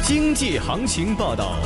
经济行情报道。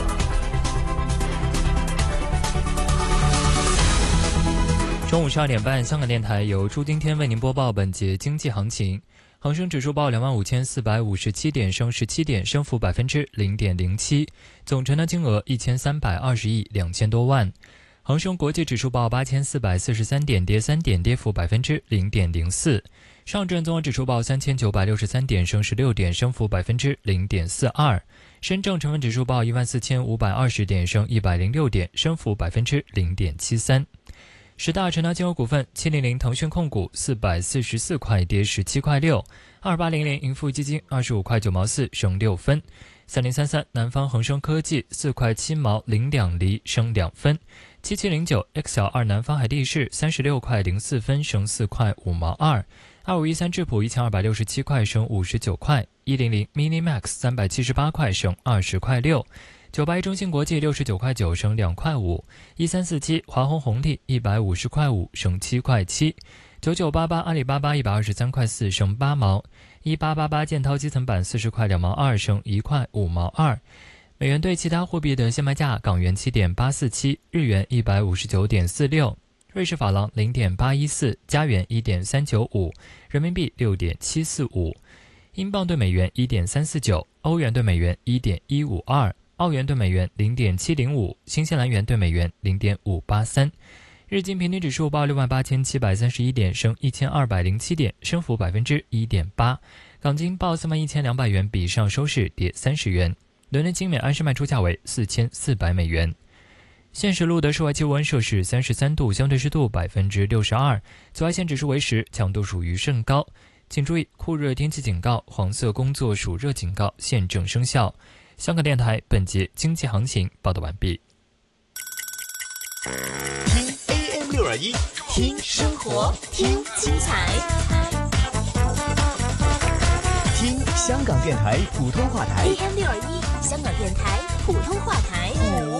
中午12点半，香港电台由朱丁天为您播报本节经济行情。恒生指数报25,457点，升17点，升幅0.07%，总成交金额1320亿2千多万。恒生国际指数报8443点，跌3点，跌幅0.04%。上证综合指数报3963点，升16点，升幅0.42%。深证成分指数报14520点，升106点，升幅0.73%。十大成交金额股份：700腾讯控股444块，跌17块6；2800盈富基金25块9毛4，升6分；3033南方恒生科技4块7毛02厘，升2分；7709 XL2南方海地市36块04分，升4块5毛2；2513智普1267块，升59块；100 Minimax 378块，升20块6；981中芯国际69块9，升2块5；1347华虹红利150块5，升7块7；9988阿里巴巴123块4，升8毛；1888建滔基层板40块2毛2，升1块5毛2。美元对其他货币的现卖价：港元7.847，日元159.46，瑞士法郎0.814，加元1.395，人民币6.745，英镑对美元1.349，欧元对美元1.152，澳元对美元0.705，新西兰元对美元0.583。日经平均指数报68731点，升1207点，升幅1.8%。港金报31200元，比上收市跌30元。伦敦金每安士卖出价为4400美元。现时路的室外气温摄氏33度，相对湿度62%，紫外线指数为10，强度属于甚高。请注意酷热天气警告、黄色工作暑热警告现正生效。香港电台本节经济行情报道完毕。 听 AM621， 听生活，听精彩， 听香港电台普通话台。 AM621，香港电台普通话台。